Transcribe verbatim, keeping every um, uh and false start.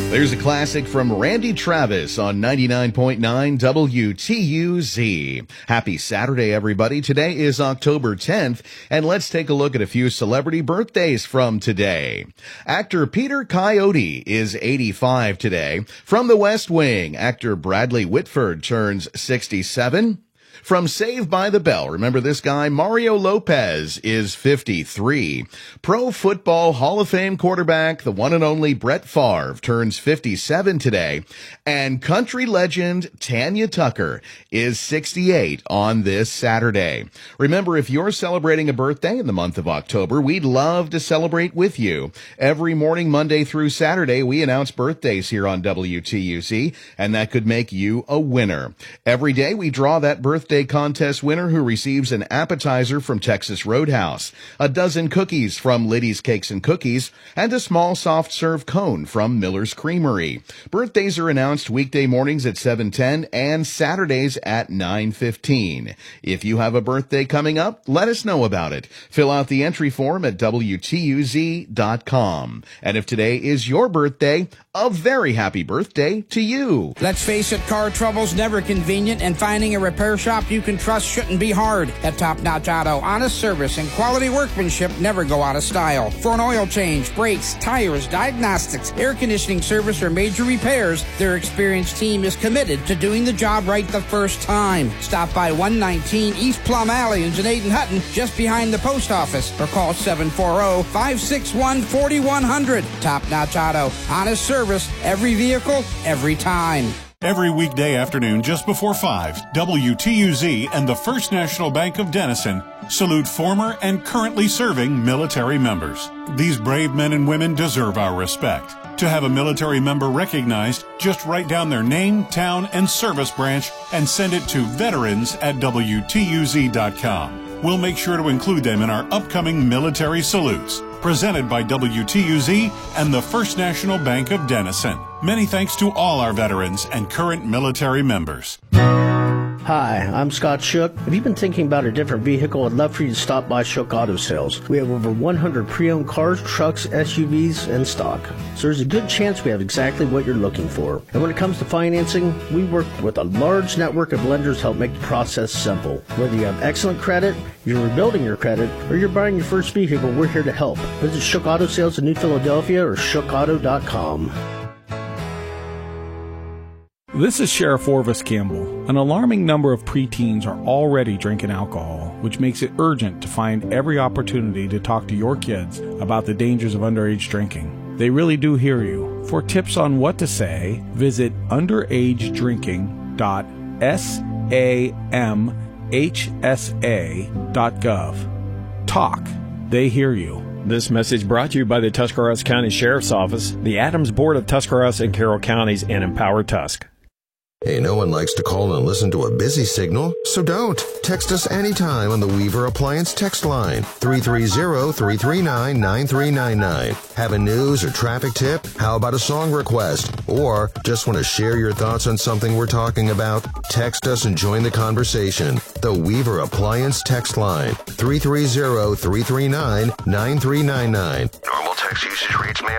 There's a classic from Randy Travis on ninety-nine point nine W T U Z. Happy Saturday, everybody. Today is October tenth, and let's take a look at a few celebrity birthdays from today. Actor Peter Coyote is eighty-five today. From The West Wing, actor Bradley Whitford turns sixty-seven. From Saved by the Bell, remember this guy? Mario Lopez is fifty-three. Pro Football Hall of Fame quarterback, the one and only Brett Favre, turns fifty-seven today. And country legend Tanya Tucker is sixty-eight on this Saturday. Remember, if you're celebrating a birthday in the month of October, we'd love to celebrate with you. Every morning, Monday through Saturday, we announce birthdays here on W T U Z, and that could make you a winner. Every day, we draw that birthday contest winner who receives an appetizer from Texas Roadhouse, a dozen cookies from Liddy's Cakes and Cookies, and a small soft serve cone from Miller's Creamery. Birthdays are announced weekday mornings at seven ten and Saturdays at nine fifteen. If you have a birthday coming up, let us know about it. Fill out the entry form at W T U Z dot com. And if today is your birthday, a very happy birthday to you. Let's face it, car trouble's never convenient, and finding a repair shop you can trust shouldn't be hard. At Top Notch Auto, honest service and quality workmanship never go out of style. For an oil change, brakes, tires, diagnostics, air conditioning service, or major repairs, their experienced team is committed to doing the job right the first time. Stop by one nineteen East Plum Alley in Janaden Hutton, just behind the post office, or call seven four zero, five six one, four one zero zero. Top Notch Auto, honest service, every vehicle, every time. Every weekday afternoon just before five, W T U Z and the First National Bank of Denison salute former and currently serving military members. These brave men and women deserve our respect. To have a military member recognized, just write down their name, town, and service branch and send it to veterans at W T U Z dot com. We'll make sure to include them in our upcoming military salutes. Presented by W T U Z and the First National Bank of Denison. Many thanks to all our veterans and current military members. Hi, I'm Scott Shook. If you've been thinking about a different vehicle, I'd love for you to stop by Shook Auto Sales. We have over one hundred pre-owned cars, trucks, S U Vs in stock. So there's a good chance we have exactly what you're looking for. And when it comes to financing, we work with a large network of lenders to help make the process simple. Whether you have excellent credit, you're rebuilding your credit, or you're buying your first vehicle, we're here to help. Visit Shook Auto Sales in New Philadelphia or shook auto dot com. This is Sheriff Orvis Campbell. An alarming number of preteens are already drinking alcohol, which makes it urgent to find every opportunity to talk to your kids about the dangers of underage drinking. They really do hear you. For tips on what to say, visit underage drinking dot samhsa dot gov. Talk. They hear you. This message brought to you by the Tuscarawas County Sheriff's Office, the Adams Board of Tuscarawas and Carroll Counties, and Empower Tusk. Hey, no one likes to call and listen to a busy signal, so don't. Text us anytime on the Weaver Appliance text line, three three zero, three three nine, nine three nine nine. Have a news or traffic tip? How about a song request? Or just want to share your thoughts on something we're talking about? Text us and join the conversation. The Weaver Appliance text line, three three zero, three three nine, nine three nine nine. Normal text usage rates may